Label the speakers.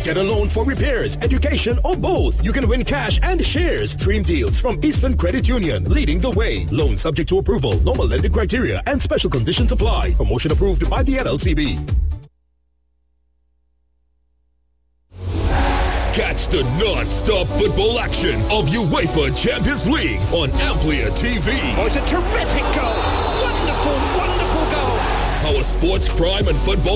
Speaker 1: Get a loan for repairs, education, or both. You can win cash and shares. Dream deals from Eastern Credit Union, leading the way. Loan subject to approval. Normal lending criteria and special conditions apply. Promotion approved by the NLCB.
Speaker 2: Catch the non-stop football action of UEFA Champions League on Amplia TV.
Speaker 3: Oh, it's a terrific goal. Wonderful, wonderful goal.
Speaker 2: Our Sports Prime and Football